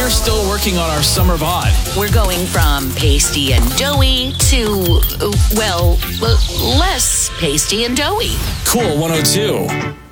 are still working on our summer VOD. We're going from pasty and doughy to, well, less pasty and doughy. Cool 102.